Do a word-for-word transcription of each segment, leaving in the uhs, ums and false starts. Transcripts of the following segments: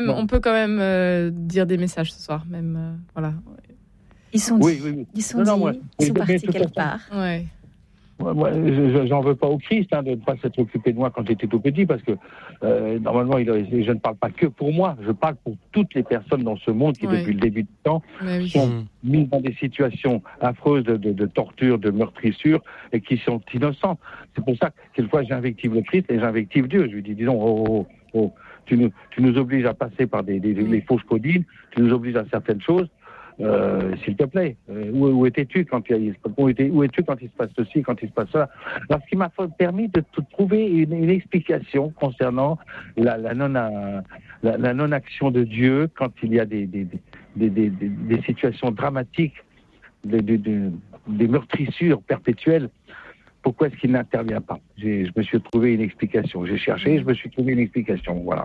même, on peut quand même euh, dire des messages ce soir, même euh, voilà. Ils sont oui, dit, oui, oui. ils sont Non, dit, non, moi, ils sont mais- mais partis tout à quelque fait. part. Ouais. Moi, moi, je- j'en veux pas au Christ hein, de ne pas s'être occupé de moi quand j'étais tout petit, parce que euh, normalement, il, je ne parle pas que pour moi, je parle pour toutes les personnes dans ce monde qui, Oui. depuis le début du temps, Mais oui. sont Mmh. mises dans des situations affreuses de, de, de torture, de meurtrissure, et qui sont innocentes. C'est pour ça que quelquefois j'invective le Christ et j'invective Dieu. Je lui dis, disons, oh, oh, oh, tu, nous, tu nous obliges à passer par des, des, Mm. les fausses codines, tu nous obliges à certaines choses. Euh, s'il te plaît, euh, où, où étais-tu quand il, où, étais, où es-tu quand il se passe ceci, quand il se passe cela? Alors, ce qui m'a permis de t- trouver une, une explication concernant la, la, non, la, la non-action de Dieu quand il y a des, des, des, des, des, des situations dramatiques, des, des, des, des meurtrissures perpétuelles. Pourquoi est-ce qu'il n'intervient pas? J'ai, Je me suis trouvé une explication. J'ai cherché, je me suis trouvé une explication. Voilà.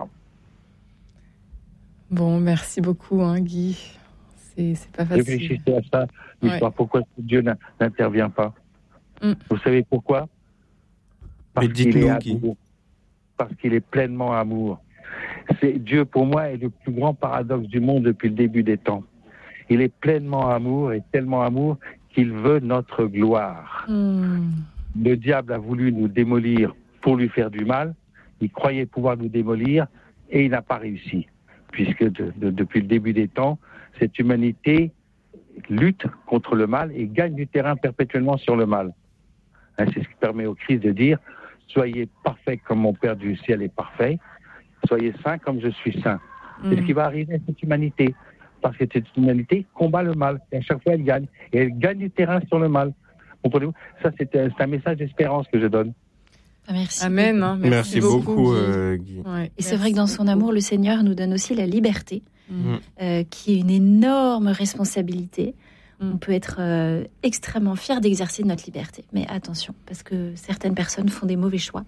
Bon, merci beaucoup, hein, Guy. C'est, c'est pas facile. Réfléchissez à ça, l'histoire. Ouais. Pourquoi Dieu n'a- n'intervient pas? Mm. Vous savez pourquoi? Parce Mais qu'il dites-nous, est Guy. amour. Parce qu'il est pleinement amour. C'est, Dieu, pour moi, est le plus grand paradoxe du monde depuis le début des temps. Il est pleinement amour et tellement amour qu'il veut notre gloire. Mm. Le diable a voulu nous démolir pour lui faire du mal. Il croyait pouvoir nous démolir et il n'a pas réussi. Puisque de, de, depuis le début des temps, cette humanité lutte contre le mal et gagne du terrain perpétuellement sur le mal. Hein, c'est ce qui permet au Christ de dire « Soyez parfaits comme mon Père du ciel est parfait, soyez saints comme je suis saint. Mm. » C'est ce qui va arriver à cette humanité. Parce que cette humanité combat le mal et à chaque fois elle gagne. Et elle gagne du terrain sur le mal. Comprenez-vous? Ça, c'est un, c'est un message d'espérance que je donne. Ah, merci. Amen. Hein, Merci, merci, beaucoup, Guy. euh, Guy. Ouais, Et c'est vrai que dans son amour, le Seigneur nous donne aussi la liberté, Mm. euh, qui est une énorme responsabilité. Mm. On peut être euh, extrêmement fier d'exercer notre liberté. Mais attention, parce que certaines personnes font des mauvais choix.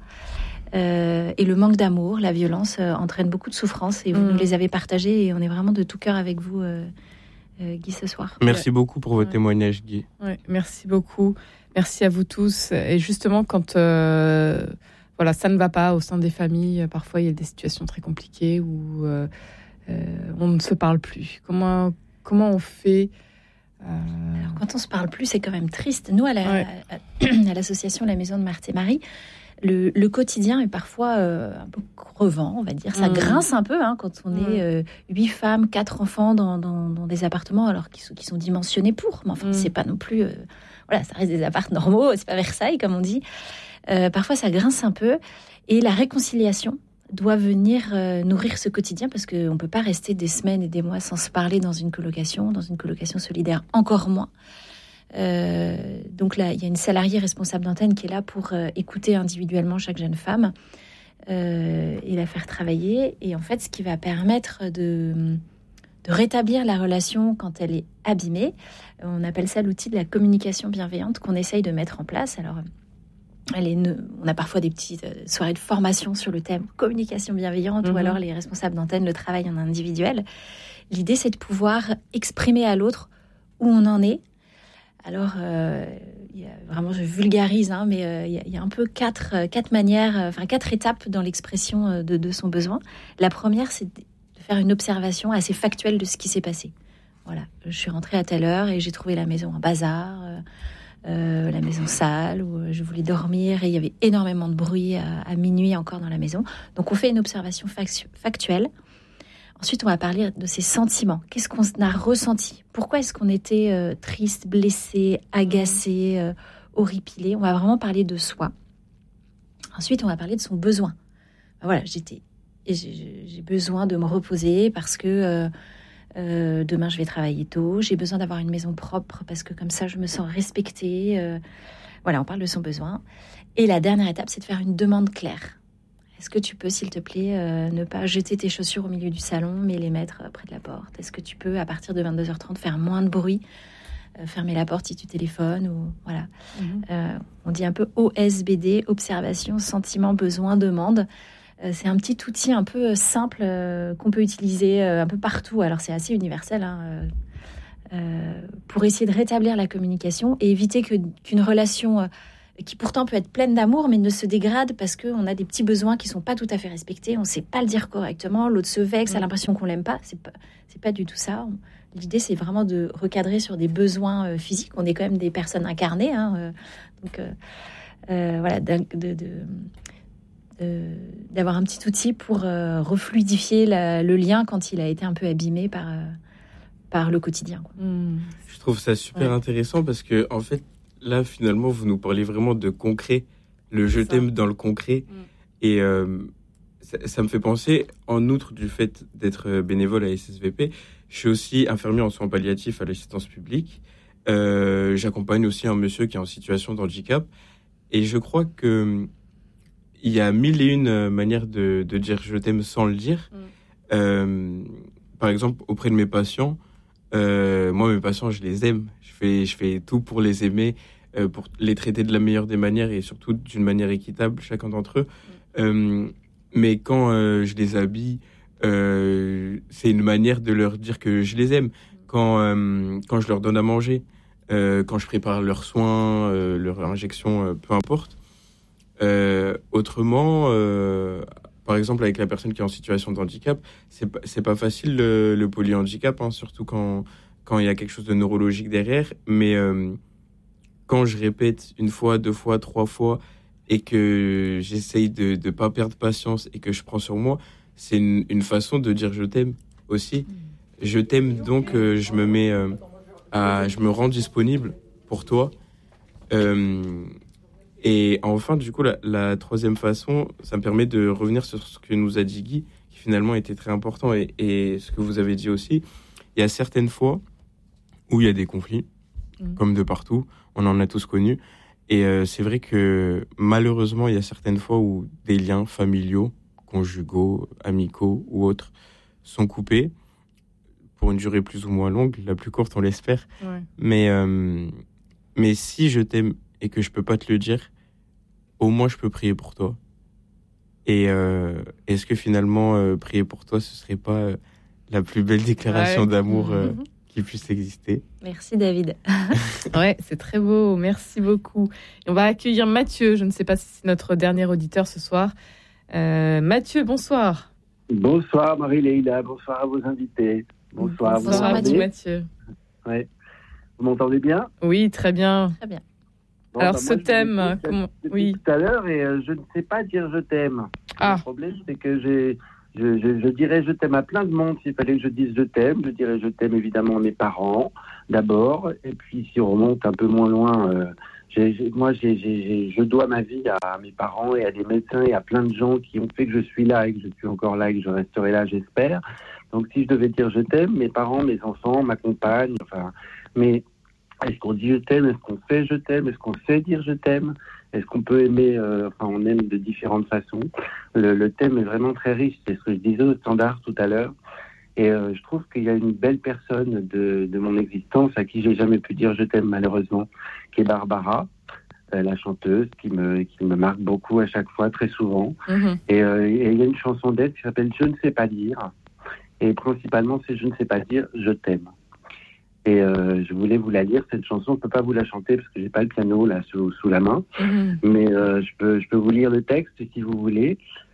Euh, et le manque d'amour, la violence, euh, entraîne beaucoup de souffrances. Et vous Mm. nous les avez partagées. Et on est vraiment de tout cœur avec vous, euh, euh, Guy, ce soir. Merci Ouais. beaucoup pour votre Ouais. témoignage, Guy. Ouais, merci beaucoup. Merci à vous tous. Et justement, quand euh, voilà, ça ne va pas au sein des familles, parfois il y a des situations très compliquées où euh, euh, on ne se parle plus. Comment, comment on fait euh... Alors, quand on se parle plus, c'est quand même triste. Nous, à, la, Ouais. à, à l'association La Maison de Marthe et Marie, le, le quotidien est parfois euh, un peu crevant, on va dire. Ça Mmh. grince un peu hein, quand on Mmh. est euh, huit femmes, quatre enfants dans, dans, dans des appartements, alors qu'ils sont, qui sont dimensionnés pour. Mais enfin, Mmh. c'est pas non plus... Euh, voilà, ça reste des apparts normaux, c'est pas Versailles, comme on dit. Euh, parfois, ça grince un peu. Et la réconciliation doit venir euh, nourrir ce quotidien, parce qu'on ne peut pas rester des semaines et des mois sans se parler dans une colocation, dans une colocation solidaire, encore moins. Euh, donc là, il y a une salariée responsable d'antenne qui est là pour euh, écouter individuellement chaque jeune femme euh, et la faire travailler. Et en fait, ce qui va permettre de, de rétablir la relation quand elle est abîmée, on appelle ça l'outil de la communication bienveillante qu'on essaye de mettre en place. Alors, elle est ne... on a parfois des petites soirées de formation sur le thème communication bienveillante, mmh. ou alors les responsables d'antenne le travaillent en individuel. L'idée, c'est de pouvoir exprimer à l'autre où on en est. Alors, euh, y a, vraiment, je vulgarise, hein, mais il euh, y, y a un peu quatre, quatre manières, enfin quatre étapes dans l'expression de, de son besoin. La première, c'est de faire une observation assez factuelle de ce qui s'est passé. Voilà, je suis rentrée à telle heure et j'ai trouvé la maison un bazar, euh, euh, la maison sale, où je voulais dormir et il y avait énormément de bruit à, à minuit encore dans la maison. Donc, on fait une observation factuelle. Ensuite, on va parler de ses sentiments. Qu'est-ce qu'on a ressenti? Pourquoi est-ce qu'on était euh, triste, blessé, agacé, euh, horripilé? On va vraiment parler de soi. Ensuite, on va parler de son besoin. Ben voilà, j'étais, et j'ai, j'ai besoin de me reposer parce que euh, euh, demain, je vais travailler tôt. J'ai besoin d'avoir une maison propre parce que comme ça, je me sens respectée. Euh, voilà, on parle de son besoin. Et la dernière étape, c'est de faire une demande claire. Est-ce que tu peux, s'il te plaît, euh, ne pas jeter tes chaussures au milieu du salon, mais les mettre euh, près de la porte? Est-ce que tu peux, à partir de vingt-deux heures trente, faire moins de bruit, euh, fermer la porte si tu téléphones ou voilà. Mm-hmm. Euh, on dit un peu O S B D, observation, sentiment, besoin, demande. Euh, c'est un petit outil un peu simple euh, qu'on peut utiliser euh, un peu partout. Alors c'est assez universel hein, euh, euh, pour essayer de rétablir la communication et éviter que, qu'une relation euh, qui pourtant peut être pleine d'amour, mais ne se dégrade parce qu'on a des petits besoins qui ne sont pas tout à fait respectés, on ne sait pas le dire correctement, l'autre se vexe, mmh. a l'impression qu'on ne l'aime pas. C'est pas, c'est pas du tout ça. On, l'idée, c'est vraiment de recadrer sur des besoins euh, physiques. On est quand même des personnes incarnées. Hein, euh, donc, euh, euh, voilà, de, de, de, de, d'avoir un petit outil pour euh, refluidifier la, le lien quand il a été un peu abîmé par, euh, par le quotidien. Quoi. Mmh. Je trouve ça super ouais. intéressant parce que, en fait, là, finalement, vous nous parlez vraiment de concret, le je t'aime dans le concret. Mmh. Et euh, ça, ça me fait penser, en outre du fait d'être bénévole à S S V P, je suis aussi infirmier en soins palliatifs à l'assistance publique. Euh, j'accompagne aussi un monsieur qui est en situation de handicap. Et je crois que il y a mille et une manières de, de dire je t'aime sans le dire. Mmh. Euh, par exemple, auprès de mes patients, euh, moi, mes patients, je les aime. Je fais, je fais tout pour les aimer, euh, pour les traiter de la meilleure des manières et surtout d'une manière équitable, chacun d'entre eux. Mmh. Euh, mais quand euh, je les habille, euh, c'est une manière de leur dire que je les aime. Quand, euh, quand je leur donne à manger, euh, quand je prépare leurs soins, euh, leurs injections, euh, peu importe. Euh, autrement, euh, par exemple, avec la personne qui est en situation de handicap, c'est pas, c'est pas facile le, le polyhandicap, hein, surtout quand quand il y a quelque chose de neurologique derrière. Mais euh, quand je répète une fois, deux fois, trois fois, et que j'essaye de ne pas perdre patience et que je prends sur moi, c'est une, une façon de dire je t'aime aussi. Je t'aime, donc euh, je me mets euh, à, je me rends disponible pour toi. Euh, et enfin, du coup, la, la troisième façon, ça me permet de revenir sur ce que nous a dit Guy, qui finalement était très important, et, et ce que vous avez dit aussi. Il y a certaines fois où il y a des conflits, mmh. comme de partout, on en a tous connu. Et euh, c'est vrai que malheureusement, il y a certaines fois où des liens familiaux, conjugaux, amicaux ou autres sont coupés pour une durée plus ou moins longue, la plus courte on l'espère. Ouais. Mais, euh, mais si je t'aime et que je peux pas te le dire, au moins je peux prier pour toi. Et euh, est-ce que finalement euh, prier pour toi, ce serait pas euh, la plus belle déclaration ouais. d'amour euh, mmh. qui puisse exister? Merci David. Ouais, c'est très beau, merci beaucoup. Et on va accueillir Mathieu, je ne sais pas si c'est notre dernier auditeur ce soir. Euh, Mathieu, bonsoir. Bonsoir Marie-Leïla, bonsoir à vos invités. Bonsoir, bonsoir, bonsoir Mathieu. Mathieu. Ouais. Vous m'entendez bien? Oui, très bien. Très bien. Bon, Alors bah, ce moi, thème, comment... oui. Tout à l'heure, et euh, je ne sais pas dire je t'aime. Ah. Le problème, c'est que j'ai, je, je, je dirais je t'aime à plein de monde. S'il fallait que je dise je t'aime, je dirais je t'aime évidemment à mes parents d'abord, et puis si on remonte un peu moins loin, euh, j'ai, j'ai, moi j'ai, j'ai, j'ai, je dois ma vie à mes parents et à des médecins et à plein de gens qui ont fait que je suis là et que je suis encore là et que je resterai là, j'espère. Donc si je devais dire je t'aime, mes parents, mes enfants, ma compagne, enfin, mais est-ce qu'on dit je t'aime, est-ce qu'on fait je t'aime, est-ce qu'on sait dire je t'aime, est-ce qu'on peut aimer, euh, enfin on aime de différentes façons. Le, le thème est vraiment très riche, c'est ce que je disais au standard tout à l'heure. Et euh, je trouve qu'il y a une belle personne de, de mon existence à qui j'ai jamais pu dire je t'aime malheureusement, qui est Barbara, euh, la chanteuse, qui me, qui me marque beaucoup à chaque fois, très souvent. Mm-hmm. Et euh, il y a une chanson d'elle qui s'appelle Je ne sais pas dire. Et principalement, c'est Je ne sais pas dire je t'aime. Et euh, je voulais vous la lire, cette chanson. Je ne peux pas vous la chanter parce que j'ai pas le piano là sous, sous la main. Mm-hmm. Mais euh, je peux, je peux vous lire le texte si vous voulez.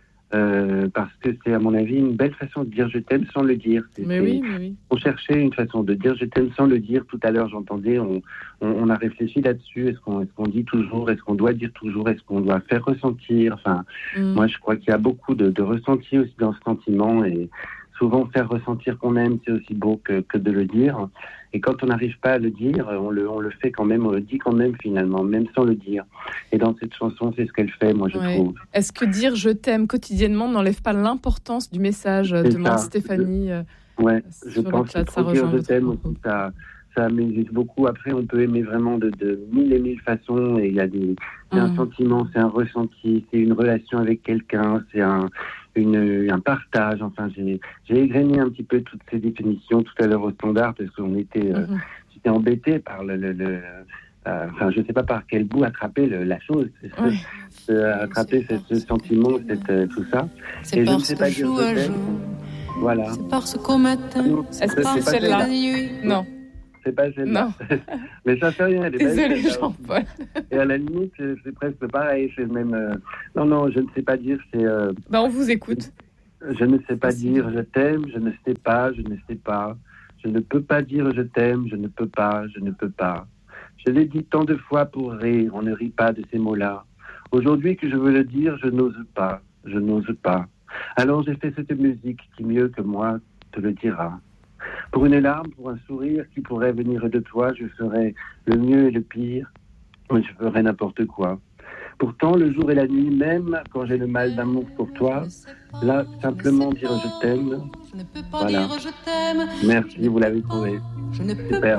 Euh, parce que c'est à mon avis une belle façon de dire je t'aime sans le dire. C'est, mais, c'est, oui, mais oui. On cherchait une façon de dire je t'aime sans le dire. Tout à l'heure j'entendais, on, on, on a réfléchi là-dessus. Est-ce qu'on, est-ce qu'on dit toujours, est-ce qu'on doit dire toujours, est-ce qu'on doit faire ressentir. Enfin, mm. moi je crois qu'il y a beaucoup de, de ressenti aussi dans ce sentiment, et souvent faire ressentir qu'on aime, c'est aussi beau que, que de le dire. Et quand on n'arrive pas à le dire, on le, on le fait quand même, on le dit quand même finalement, même sans le dire. Et dans cette chanson, c'est ce qu'elle fait, moi je ouais. trouve. Est-ce que dire je t'aime quotidiennement n'enlève pas l'importance du message, c'est demande ça. Stéphanie? Je, ouais, je pense que trop dire je t'aime aussi, ça, ça m'existe beaucoup. Après, on peut aimer vraiment de, de mille et mille façons, et il y a des, c'est mmh. un sentiment, c'est un ressenti, c'est une relation avec quelqu'un, c'est un... Une, un partage, enfin j'ai, j'ai égrené un petit peu toutes ces définitions tout à l'heure au standard parce qu'on était, euh, mm-hmm. j'étais embêté par le, le, le euh, enfin je sais pas par quel bout attraper le, la chose, oui. ce, ce, attraper ce, ce sentiment, cette, euh, tout ça. C'est et parce que jour à jour. Voilà. C'est parce qu'au matin. Est-ce que c'est celle-là? Non. c'est pas gênant. Non. Mais ça fait rien. Désolée, Jean-Paul. Et à la limite, c'est presque pareil. C'est même. Euh... Non, non, je ne sais pas dire. C'est. Euh... Ben, on vous écoute. Je ne sais pas dire je t'aime, je ne sais pas, je ne sais pas. Je ne peux pas dire je t'aime, je ne peux pas, je ne peux pas. Je l'ai dit tant de fois pour rire, on ne rit pas de ces mots-là. Aujourd'hui que je veux le dire, je n'ose pas, je n'ose pas. Alors j'ai fait cette musique qui mieux que moi te le dira. Pour une larme, pour un sourire qui pourrait venir de toi, je ferais le mieux et le pire, mais je ferais n'importe quoi. Pourtant, le jour et la nuit, même quand j'ai le mal d'amour pour toi, là, simplement dire je t'aime. Voilà. Merci, vous l'avez trouvé. Super.